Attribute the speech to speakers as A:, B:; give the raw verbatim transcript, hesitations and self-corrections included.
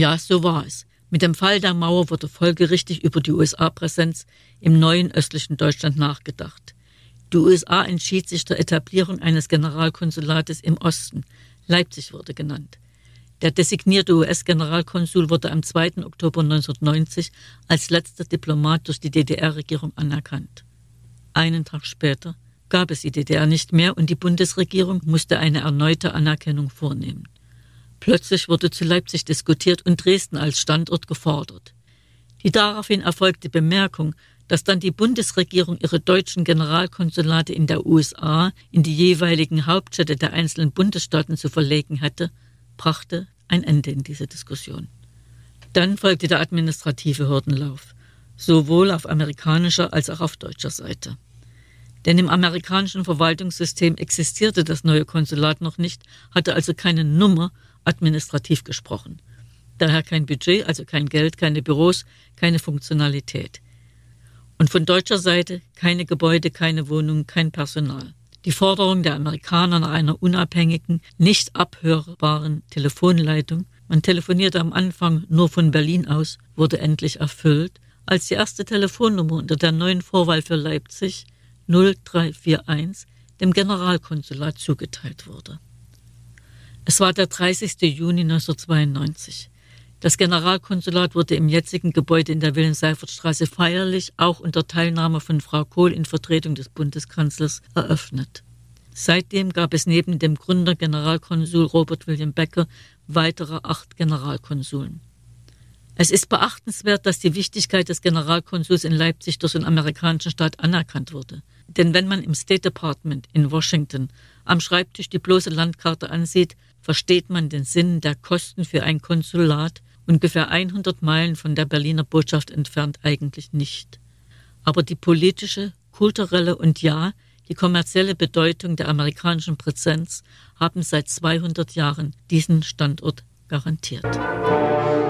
A: Ja, so war es. Mit dem Fall der Mauer wurde folgerichtig über die U S A-Präsenz im neuen östlichen Deutschland nachgedacht. Die U S A entschied sich zur Etablierung eines Generalkonsulates im Osten. Leipzig wurde genannt. Der designierte U S-Generalkonsul wurde am zweiten Oktober neunzehnhundertneunzig als letzter Diplomat durch die D D R-Regierung anerkannt. Einen Tag später gab es die D D R nicht mehr und die Bundesregierung musste eine erneute Anerkennung vornehmen. Plötzlich wurde zu Leipzig diskutiert und Dresden als Standort gefordert. Die daraufhin erfolgte Bemerkung, dass dann die Bundesregierung ihre deutschen Generalkonsulate in der U S A in die jeweiligen Hauptstädte der einzelnen Bundesstaaten zu verlegen hätte, brachte ein Ende in diese Diskussion. Dann folgte der administrative Hürdenlauf, sowohl auf amerikanischer als auch auf deutscher Seite. Denn im amerikanischen Verwaltungssystem existierte das neue Konsulat noch nicht, hatte also keine Nummer, administrativ gesprochen. Daher kein Budget, also kein Geld, keine Büros, keine Funktionalität. Und von deutscher Seite keine Gebäude, keine Wohnungen, kein Personal. Die Forderung der Amerikaner nach einer unabhängigen, nicht abhörbaren Telefonleitung, man telefonierte am Anfang nur von Berlin aus, wurde endlich erfüllt, als die erste Telefonnummer unter der neuen Vorwahl für Leipzig null drei vier eins dem Generalkonsulat zugeteilt wurde. Es war der dreißigste Juni neunzehnhundertzweiundneunzig. Das Generalkonsulat wurde im jetzigen Gebäude in der Wilhelm-Seiffert-Straße feierlich, auch unter Teilnahme von Frau Kohl in Vertretung des Bundeskanzlers, eröffnet. Seitdem gab es neben dem Gründer Generalkonsul Robert William Becker weitere acht Generalkonsuln. Es ist beachtenswert, dass die Wichtigkeit des Generalkonsuls in Leipzig durch den amerikanischen Staat anerkannt wurde. Denn wenn man im State Department in Washington am Schreibtisch die bloße Landkarte ansieht, versteht man den Sinn der Kosten für ein Konsulat ungefähr hundert Meilen von der Berliner Botschaft entfernt eigentlich nicht. Aber die politische, kulturelle und ja, die kommerzielle Bedeutung der amerikanischen Präsenz haben seit zweihundert Jahren diesen Standort garantiert.